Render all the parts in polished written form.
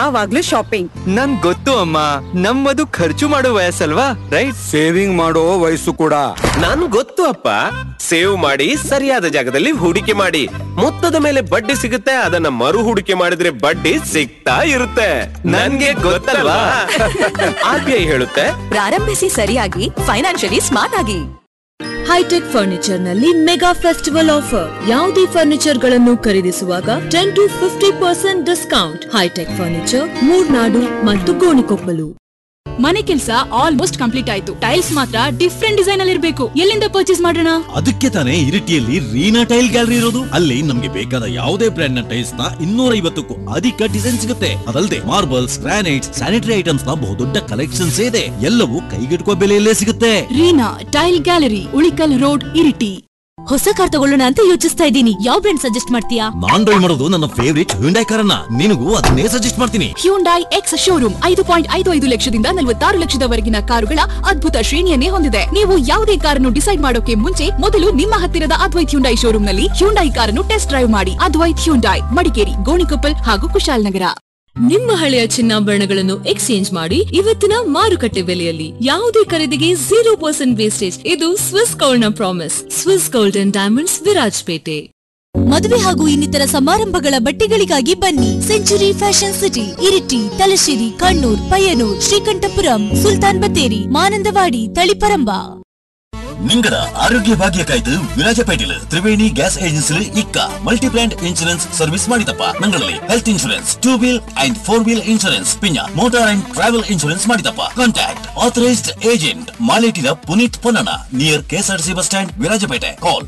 ಯಾವಾಗ್ಲೂ ಶಾಪಿಂಗ್. ನನ್ ಗೊತ್ತು ಅಮ್ಮ, ನಮ್ಮದು ಖರ್ಚು ಮಾಡೋ ವಯಸ್ಸಲ್ವಾ, ರೈಟ್? ಸೇವಿಂಗ್ ಮಾಡೋ ವಯಸ್ಸು ಕೂಡ. ನನ್ ಗೊತ್ತು ಅಪ್ಪ, ಸೇವ್ ಮಾಡಿ ಸರಿಯಾದ ಜಾಗದಲ್ಲಿ ಹೂಡಿಕೆ ಮಾಡಿ. ಮೊತ್ತದ ಮೇಲೆ ಬಡ್ಡಿ ಸಿಗುತ್ತೆ, ಅದನ್ನ ಮರು ಹೂಡಿಕೆ ಮಾಡಿದ್ರೆ ಬಡ್ಡಿ ಸಿಗ್ತಾ ಇರುತ್ತೆ. ನನ್ಗೆ ಗೊತ್ತಲ್ವಾ? RBI ಹೇಳುತ್ತೆ, ಪ್ರಾರಂಭಿಸಿ ಸರಿಯಾಗಿ, ಫೈನಾನ್ಷಿಯಲಿ ಸ್ಮಾರ್ಟ್ ಆಗಿ. ಹೈಟೆಕ್ ಫರ್ನಿಚರ್ ನಲ್ಲಿ ಮೆಗಾ ಫೆಸ್ಟಿವಲ್ ಆಫರ್. ಯಾವುದೇ ಫರ್ನಿಚರ್ ಗಳನ್ನು ಖರೀದಿಸುವಾಗ 10 to 50% discount. High tech furniture, Murnad ಮತ್ತು ಗೋಣಿಕೊಪ್ಪಲು. ಮನೆ ಕೆಲಸ ಆಲ್ಮೋಸ್ಟ್ ಕಂಪ್ಲೀಟ್ ಆಯ್ತು. ಟೈಲ್ಸ್ ಮಾತ್ರ ಡಿಫ್ರೆಂಟ್ ಡಿಸೈನ್ ಅಲ್ಲಿ ಇರಬೇಕು. ಎಲ್ಲಿಂದ ಪರ್ಚೇಸ್ ಮಾಡೋಣ? ಅದಕ್ಕೆ ತಾನೇ ಇರಿಟಿಯಲ್ಲಿ ರೀನಾ ಟೈಲ್ ಗ್ಯಾಲರಿ ಇರೋದು. ಅಲ್ಲಿ ನಮ್ಗೆ ಬೇಕಾದ ಯಾವುದೇ ಬ್ರ್ಯಾಂಡ್ ನ ಟೈಲ್ಸ್ ನ 250ಕ್ಕೂ ಅಧಿಕ ಡಿಸೈನ್ ಸಿಗುತ್ತೆ. ಅದಲ್ಲದೆ ಮಾರ್ಬಲ್ಸ್, ಗ್ರಾನೈಟ್ಸ್, ಸ್ಯಾನಿಟರಿ ಐಟಮ್ಸ್ ನ ಬಹುದೊಡ್ಡ ಕಲೆಕ್ಷನ್ಸ್ ಇದೆ. ಎಲ್ಲವೂ ಕೈಗೆಟುಕುವ ಬೆಲೆಯಲ್ಲೇ ಸಿಗುತ್ತೆ. Reena tail gallery, Ulikkal road, Iritty. ಹೊಸ ಕಾರ್ ತಗೊಳ್ಳೋಣ ಅಂತ ಯೋಚಿಸ್ತಾ ಇದ್ದೀನಿ. ಯಾವ ಬ್ರ್ಯಾಂಡ್ ಸಜೆಸ್ಟ್ ಮಾಡ್ತೀಯಾ? ನಾನ್ ಡ್ರೈವ್ ಮಾಡೋದು ನನ್ನ ಫೇವರಿಟ್ ಹ್ಯುಂಡೈ ಕಾರನ್ನ. ನಿನಗೂ ಅದನ್ನೇ ಸಜೆಸ್ಟ್ ಮಾಡ್ತೀನಿ. ಹ್ಯುಂಡೈ ಎಕ್ಸ್ ಶೋರೂಮ್ 5.55 ಲಕ್ಷದಿಂದ 46 ಲಕ್ಷದವರೆಗಿನ ಕಾರುಗಳ ಅದ್ಭುತ ಶ್ರೇಣಿಯನ್ನೇ ಹೊಂದಿದೆ. ನೀವು ಯಾವುದೇ ಕಾರನ್ನು ಡಿಸೈಡ್ ಮಾಡೋಕೆ ಮುಂಚೆ ಮೊದಲು ನಿಮ್ಮ ಹತ್ತಿರದ ಅದ್ವೈತ್ ಹ್ಯುಂಡೈ ಶೋರೂಮ್ ನಲ್ಲಿ ಹ್ಯುಂಡೈ ಕಾರನ್ನು ಟೆಸ್ಟ್ ಡ್ರೈವ್ ಮಾಡಿ. ಅದ್ವೈತ್ ಹ್ಯುಂಡೈ, ಮಡಿಕೇರಿ, ಗೋಣಿಕೊಪ್ಪಲ್ ಹಾಗೂ ಕುಶಾಲನಗರ. ನಿಮ್ಮ ಹಳೆಯ ಚಿನ್ನಾಭರಣಗಳನ್ನು ಎಕ್ಸ್ಚೇಂಜ್ ಮಾಡಿ ಇವತ್ತಿನ ಮಾರುಕಟ್ಟೆ ಬೆಲೆಯಲ್ಲಿ. ಯಾವುದೇ ಖರೀದಿಗೆ 0% ವೇಸ್ಟೇಜ್. ಇದು ಸ್ವಿಸ್ ಗೋಲ್ಡ್ ನ promise. Swiss gold and diamonds, Virajpet. ಮದುವೆ ಹಾಗೂ ಇನ್ನಿತರ ಸಮಾರಂಭಗಳ ಬಟ್ಟೆಗಳಿಗಾಗಿ ಬನ್ನಿ. Century fashion city, Iritty, Thalassery, Kannur, Payyanur, Sreekandapuram, Sultan Battery, Manandavadi, Taliparamba. നിങ്ങളുടെ ആരോഗ്യ ഭാഗ്യക്കായിട്ട് വിരാജപേട്ടില് ത്രിവേണി ഗ്യാസ് ഏജൻസിയിൽ ഇക്ക multi brand insurance service ಮಾಡಿದಪ್ಪ. ನಂಗಳಲ್ಲಿ health insurance, 2 wheel and 4 wheel insurance, pin motor and travel insurance ಮಾಡಿದಪ್ಪ. Contact authorised agent ಮಾಲೇಟಿನ Puneeth Ponnanna, near KSRTC bus stand, Virajpet. ಕಾಲ್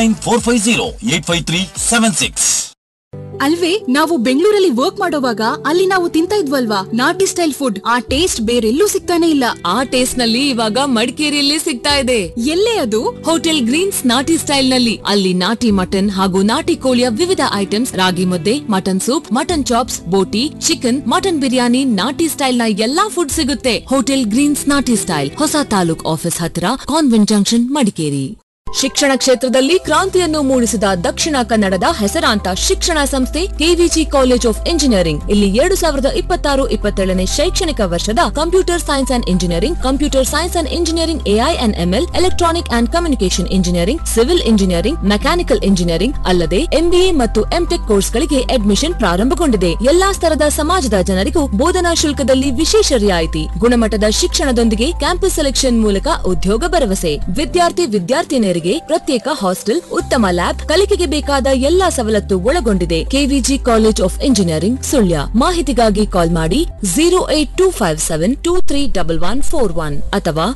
9945085376. ಅಲ್ವೇ, ನಾವು ಬೆಂಗಳೂರಲ್ಲಿ ವರ್ಕ್ ಮಾಡೋವಾಗ ಅಲ್ಲಿ ನಾವು ತಿಂತ ಇದ್ವಲ್ವಾ ನಾಟಿ ಸ್ಟೈಲ್ ಫುಡ್, ಆ ಟೇಸ್ಟ್ ಬೇರೆಲ್ಲೂ ಸಿಗ್ತಾನೆ ಇಲ್ಲ. ಆ ಟೇಸ್ಟ್ ನಲ್ಲಿ ಇವಾಗ ಮಡಿಕೇರಿಯಲ್ಲಿ ಸಿಗ್ತಾ ಇದೆ. ಎಲ್ಲೇ ಅದು? ಹೋಟೆಲ್ ಗ್ರೀನ್ಸ್ ನಾಟಿ ಸ್ಟೈಲ್ ನಲ್ಲಿ. ಅಲ್ಲಿ ನಾಟಿ ಮಟನ್ ಹಾಗೂ ನಾಟಿ ಕೋಳಿಯ ವಿವಿಧ ಐಟಮ್ಸ್, ರಾಗಿ ಮುದ್ದೆ, ಮಟನ್ ಸೂಪ್, ಮಟನ್ ಚಾಪ್ಸ್, ಬೋಟಿ, ಚಿಕನ್, ಮಟನ್ ಬಿರಿಯಾನಿ, ನಾಟಿ ಸ್ಟೈಲ್ ನ ಎಲ್ಲಾ ಫುಡ್ ಸಿಗುತ್ತೆ. ಹೋಟೆಲ್ ಗ್ರೀನ್ಸ್ ನಾಟಿ ಸ್ಟೈಲ್, ಹೊಸ ತಾಲೂಕ್ ಆಫೀಸ್ ಹತ್ತಿರ, ಕಾನ್ವೆಂಟ್ ಜಂಕ್ಷನ್, ಮಡಿಕೇರಿ. ಶಿಕ್ಷಣ ಕ್ಷೇತ್ರದಲ್ಲಿ ಕ್ರಾಂತಿಯನ್ನು ಮೂಡಿಸಿದ ದಕ್ಷಿಣ ಕನ್ನಡದ ಹೆಸರಾಂತ ಶಿಕ್ಷಣ ಸಂಸ್ಥೆ ಕೆವಿಜಿ ಕಾಲೇಜ್ ಆಫ್ ಇಂಜಿನಿಯರಿಂಗ್. ಇಲ್ಲಿ 2026-27ನೇ ಶೈಕ್ಷಣಿಕ ವರ್ಷದ computer science and engineering, computer science and engineering, AI and ML, electronic and communication engineering, civil engineering, mechanical engineering ಅಲ್ಲದೆ MBA ಮತ್ತು MTech ಕೋರ್ಸ್ಗಳಿಗೆ ಅಡ್ಮಿಷನ್ ಪ್ರಾರಂಭಗೊಂಡಿದೆ. ಎಲ್ಲಾ ಸ್ತರದ ಸಮಾಜದ ಜನರಿಗೂ ಬೋಧನಾ ಶುಲ್ಕದಲ್ಲಿ ವಿಶೇಷ ರಿಯಾಯಿತಿ. ಗುಣಮಟ್ಟದ ಶಿಕ್ಷಣದೊಂದಿಗೆ ಕ್ಯಾಂಪಸ್ ಸೆಲೆಕ್ಷನ್ ಮೂಲಕ ಉದ್ಯೋಗ ಭರವಸೆ. ವಿದ್ಯಾರ್ಥಿನಿಯರಿಗೆ ಪ್ರತ್ಯೇಕ ಹಾಸ್ಟೆಲ್, ಉತ್ತಮ ಲ್ಯಾಬ್, ಕಲಿಕೆಗೆ ಬೇಕಾದ ಎಲ್ಲಾ ಸವಲತ್ತು ಒಳಗೊಂಡಿದೆ. KVG college of engineering, Sullia. ಮಾಹಿತಿಗಾಗಿ ಕಾಲ್ ಮಾಡಿ 08257231141 ಅಥವಾ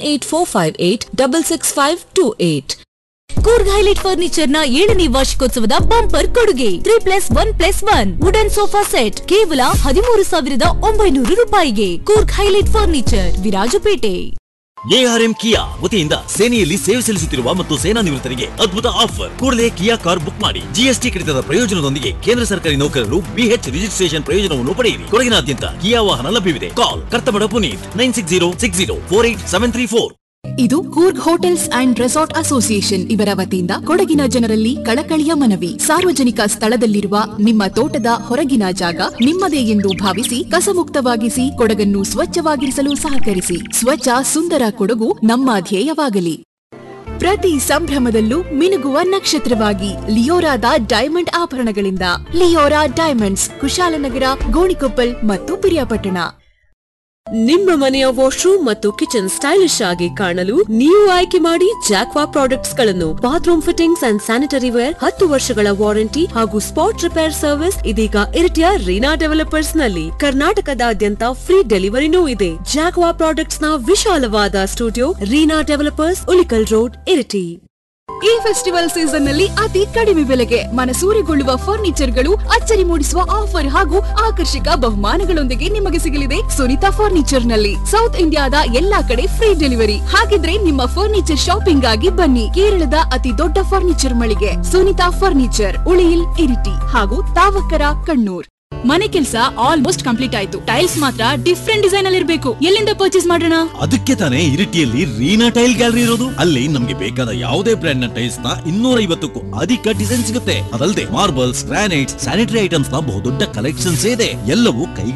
9845866528. ಕೂರ್ಗ್ ಹೈಲೈಟ್ ಫರ್ನಿಚರ್ ನ 7ನೇ ವಾರ್ಷಿಕೋತ್ಸವದ ಬಂಪರ್ ಕೊಡುಗೆ 3+1+1 ವುಡನ್ ಸೋಫಾ ಸೆಟ್ ಕೇವಲ 13,900 ರೂಪಾಯಿಗೆ. Coorg highlight furniture, Virajpet. ARM ಕಿಯಾ ವತಿಯಿಂದ ಸೇನೆಯಲ್ಲಿ ಸೇವೆ ಸಲ್ಲಿಸುತ್ತಿರುವ ಮತ್ತು ಸೇನಾ ನಿವೃತ್ತರಿಗೆ ಅದ್ಭುತ ಆಫರ್. ಕೂಡಲೇ ಕಿಯಾ ಕಾರ್ ಬುಕ್ ಮಾಡಿ. GST ಕಡಿತದ ಪ್ರಯೋಜನದೊಂದಿಗೆ ಕೇಂದ್ರ ಸರ್ಕಾರಿ ನೌಕರರು BH ರಿಜಿಸ್ಟ್ರೇಷನ್ ಪ್ರಯೋಜನವನ್ನು ಪಡೆಯಿರಿ. ಕೊಡಗಿನಾದ್ಯಂತ ಕಿಯಾ ವಾಹನ ಲಭ್ಯವಿದೆ. ಕಾಲ್ ಕರ್ತಮಡ ಪುನೀತ್ 9606048734. ಇದು Coorg hotels and resort association ಇವರ ವತಿಯಿಂದ ಕೊಡಗಿನ ಜನರಲ್ಲಿ ಕಳಕಳಿಯ ಮನವಿ. ಸಾರ್ವಜನಿಕ ಸ್ಥಳದಲ್ಲಿರುವ ನಿಮ್ಮ ತೋಟದ ಹೊರಗಿನ ಜಾಗ ನಿಮ್ಮದೇ ಎಂದು ಭಾವಿಸಿ ಕಸಮುಕ್ತವಾಗಿಸಿ ಕೊಡಗನ್ನು ಸ್ವಚ್ಛವಾಗಿರಿಸಲು ಸಹಕರಿಸಿ. ಸ್ವಚ್ಛ ಸುಂದರ ಕೊಡಗು ನಮ್ಮ ಧ್ಯೇಯವಾಗಲಿ. ಪ್ರತಿ ಸಂಭ್ರಮದಲ್ಲೂ ಮಿನುಗುವ ನಕ್ಷತ್ರವಾಗಿ ಲಿಯೋರಾದ diamond ಆಭರಣಗಳಿಂದ. Leora diamonds, Kushalnagar, Gonikoppal ಮತ್ತು ಪಿರಿಯಾಪಟ್ಟಣ. ನಿಮ್ಮ ಮನೆಯ ವಾಶ್ರೂಮ್ ಮತ್ತು ಕಿಚನ್ ಸ್ಟೈಲಿಶ್ ಆಗಿ ಕಾಣಲು ನೀವು ಆಯ್ಕೆ ಮಾಡಿ ಜಾಕ್ವಾ ಪ್ರಾಡಕ್ಟ್ಸ್ ಗಳನ್ನು. Bathroom fittings and sanitary wear, 10 ವರ್ಷಗಳ ವಾರಂಟಿ ಹಾಗೂ ಸ್ಪಾಟ್ ರಿಪೇರ್ ಸರ್ವಿಸ್ ಇದೀಗ ಇರಿಟಿಯ ರೀನಾ ಡೆವಲಪರ್ಸ್ ನಲ್ಲಿ. ಕರ್ನಾಟಕದಾದ್ಯಂತ ಫ್ರೀ ಡೆಲಿವರಿನೂ ಇದೆ. ಜಾಕ್ವಾ ಪ್ರಾಡಕ್ಟ್ಸ್ ನ ವಿಶಾಲವಾದ studio, Reena developers, Ulikkal road, Iritty. ಈ ಫೆಸ್ಟಿವಲ್ ಸೀಸನ್ ನಲ್ಲಿ ಅತಿ ಕಡಿಮೆ ಬೆಲೆಗೆ ಮನಸೂರೆಗೊಳ್ಳುವ ಫರ್ನಿಚರ್ಗಳು, ಅಚ್ಚರಿ ಮೂಡಿಸುವ ಆಫರ್ ಹಾಗೂ ಆಕರ್ಷಕ ಬಹುಮಾನಗಳೊಂದಿಗೆ ನಿಮಗೆ ಸಿಗಲಿದೆ ಸುನಿತಾ ಫರ್ನಿಚರ್ ನಲ್ಲಿ. ಸೌತ್ ಇಂಡಿಯಾದ ಎಲ್ಲಾ ಕಡೆ ಫ್ರೀ ಡೆಲಿವರಿ. ಹಾಗಿದ್ರೆ ನಿಮ್ಮ ಫರ್ನಿಚರ್ ಶಾಪಿಂಗ್ ಆಗಿ ಬನ್ನಿ. ಕೇರಳದ ಅತಿ ದೊಡ್ಡ ಫರ್ನಿಚರ್ ಮಳಿಗೆ ಸುನಿತಾ ಫರ್ನಿಚರ್, ಉಳಿಯಿಲ್, ಇರಿಟಿ ಹಾಗೂ ತಾವಕರ, ಕಣ್ಣೂರ್. ಮನೆ ಕೆಲಸ ಆಲ್ಮೋಸ್ಟ್ ಕಂಪ್ಲೀಟ್ ಆಯ್ತು. ಟೈಲ್ಸ್ ಮಾತ್ರ ಡಿಫ್ರೆಂಟ್ ಡಿಸೈನ್ ಅಲ್ಲಿ ಇರಬೇಕು. ಎಲ್ಲಿಂದ ಪರ್ಚೇಸ್ ಮಾಡೋಣ? ಅದಕ್ಕೆ ತಾನೇ ಇರಿಟಿಯಲ್ಲಿ ರೀನಾ ಟೈಲ್ ಗ್ಯಾಲರಿ ಇರೋದು. ಅಲ್ಲಿ ನಮ್ಗೆ ಬೇಕಾದ ಯಾವುದೇ ಬ್ರ್ಯಾಂಡ್ ನ ಟೈಲ್ಸ್ ನ 250ಕ್ಕೂ ಅಧಿಕ ಡಿಸೈನ್ ಸಿಗುತ್ತೆ. ಅದಲ್ಲದೆ ಮಾರ್ಬಲ್ಸ್, ಗ್ರಾನೈಟ್ಸ್, ಸ್ಯಾನಿಟರಿ ಐಟಮ್ಸ್ ನ ಬಹುದೊಡ್ಡ ಕಲೆಕ್ಷನ್ಸ್ ಇದೆ. ಎಲ್ಲವೂ ಕೈ